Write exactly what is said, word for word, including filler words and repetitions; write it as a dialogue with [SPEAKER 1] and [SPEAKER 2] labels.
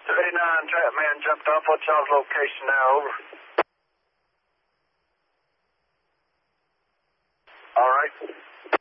[SPEAKER 1] thirty-nine, trap man jumped off. What's y'all's location now? Over. All right.